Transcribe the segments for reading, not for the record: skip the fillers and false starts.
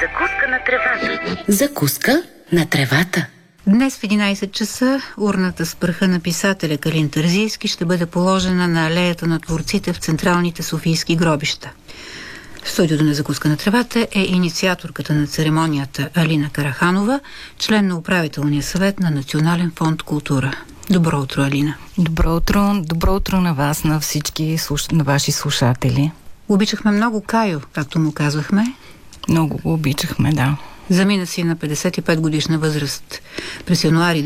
Закуска на тревата. Закуска на тревата. Днес в 11 часа урната с пръха на писателя Калин Терзийски ще бъде положена на алеята на творците в централните софийски гробища. В студиото на Закуска на тревата е инициаторката на церемонията Алина Караханова, член на управителния съвет на Национален фонд «Култура». Добро утро, Алина. Добро утро на вас, на всички на ваши слушатели. Обичахме много Кайо, както му казвахме. Много го обичахме, да. Замина си на 55 годишна възраст през януари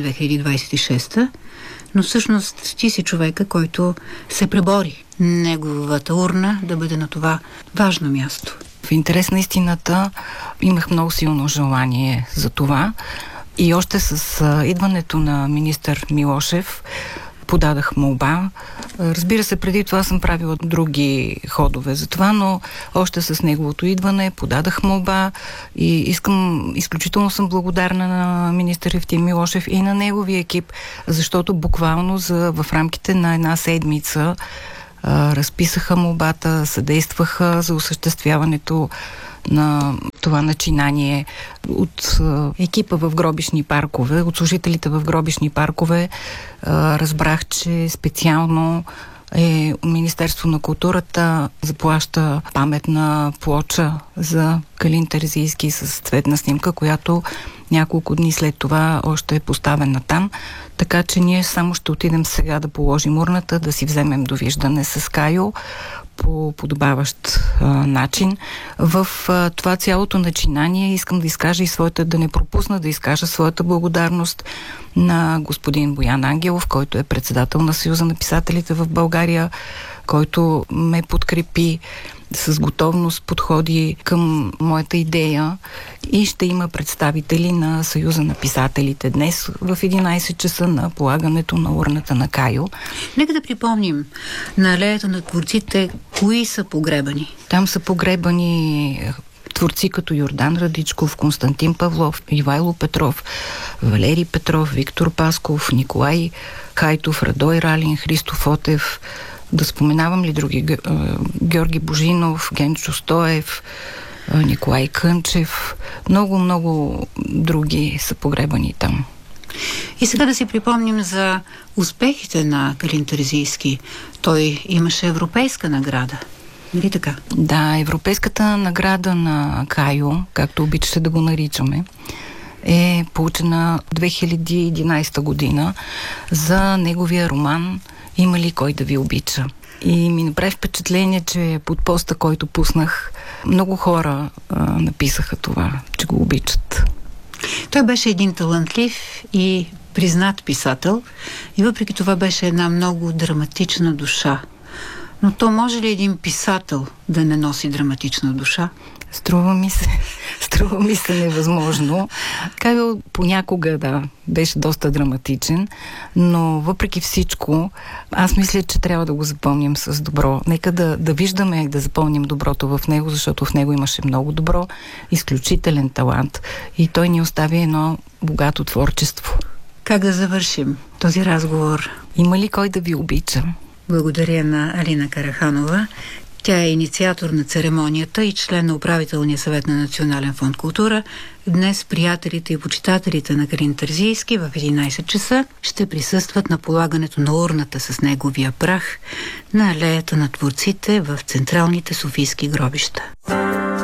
2026, но всъщност ти си човека, който се пребори неговата урна да бъде на това важно място. В интерес на истината имах много силно желание за това и още с идването на министър Милошев подадах молба. Разбира се, преди това съм правила други ходове за това, но още с неговото идване подадах молба и изключително съм благодарна на министър Евтим Милошев и на неговия екип, защото буквално в рамките на една седмица разписаха молбата, съдействаха за осъществяването на това начинание от екипа в гробищни паркове, от служителите в гробищни паркове. Разбрах, че специално Министерство на културата заплаща паметна плоча за Калин Терзийски с цветна снимка, която няколко дни след това още е поставена там. Така че ние само ще отидем сега да положим урната, да си вземем довиждане с Кайо по подобаващ начин. В това цялото начинание искам да изкажа и да не пропусна да изкажа своята благодарност на господин Боян Ангелов, който е председател на Съюза на писателите в България, който ме подкрепи с готовност, подходи към моята идея, и ще има представители на Съюза на писателите днес в 11 часа на полагането на урната на Кайо. Нека да припомним на алеята на творците кои са погребани. Там са погребани творци като Йордан Радичков, Константин Павлов, Ивайло Петров, Валерий Петров, Виктор Пасков, Николай Хайтов, Радой Ралин, Христо Фотев. Да споменавам ли други? Георги Божинов, Генчо Стоев, Николай Кънчев. Много други са погребани там. И сега да си припомним за успехите на Калин Терзийски. Той имаше европейска награда. Нали така? Да, европейската награда на Кайо, както обичаше да го наричаме, е получена 2011 година за неговия роман "Има ли кой да ви обича?". И ми направи впечатление, че под поста, който пуснах, много хора написаха това, че го обичат. Той беше един талантлив и признат писател и въпреки това беше една много драматична душа. Но то може ли един писател да не носи драматична душа? Струва ми се невъзможно. Кайо понякога, беше доста драматичен, но въпреки всичко, аз мисля, че трябва да го запомним с добро. Нека да виждаме и да запомним доброто в него, защото в него имаше много добро, изключителен талант и той ни остави едно богато творчество. Как да завършим този разговор? Има ли кой да ви обича? Благодаря на Алина Караханова. Тя е инициатор на церемонията и член на управителния съвет на Национален фонд "Култура". Днес приятелите и почитателите на Калин Терзийски в 11 часа ще присъстват на полагането на урната с неговия прах на алеята на творците в централните софийски гробища.